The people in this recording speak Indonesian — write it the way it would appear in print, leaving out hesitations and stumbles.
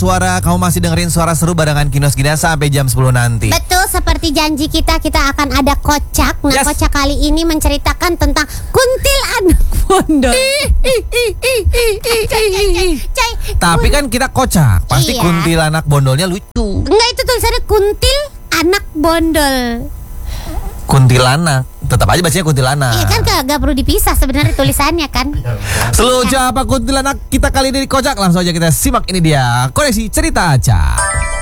Suara, kamu masih dengerin Suara Seru barengan Kinos Gina sampai jam 10 nanti. Betul, seperti janji kita akan ada kocak. Nah, Yes. kocak kali ini menceritakan tentang kuntilanak bondol. Coy, Tapi kan kita kocak, pasti Iya. kuntilanak bondolnya lucu. enggak, itu tulisannya kuntil anak bondol. Kuntilanak, tetap aja bacanya kuntilanak. Iya kan, gak perlu dipisah sebenarnya tulisannya kan. Selucu apa kuntilanak kita kali ini di kocak? Langsung aja kita simak, ini dia koleksi cerita Aca.